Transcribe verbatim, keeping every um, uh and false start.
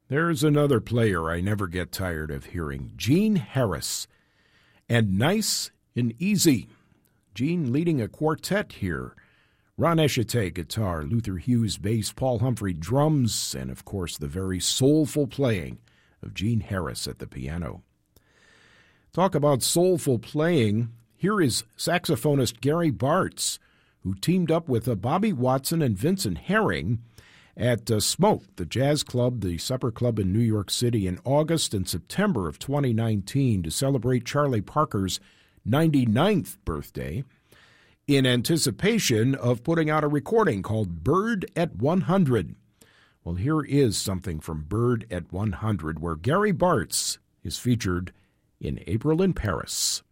There's another player I never get tired of hearing, Gene Harris. And Nice and Easy. Gene leading a quartet here. Ron Eshete, guitar, Luther Hughes, bass, Paul Humphrey, drums, and of course the very soulful playing of Gene Harris at the piano. Talk about soulful playing. Here is saxophonist Gary Bartz, who teamed up with uh, Bobby Watson and Vincent Herring at uh, Smoke, the jazz club, the supper club in New York City in August and September of twenty nineteen to celebrate Charlie Parker's ninety-ninth birthday in anticipation of putting out a recording called Bird at one hundred. Well, here is something from Bird at one hundred, where Gary Bartz is featured in April in Paris.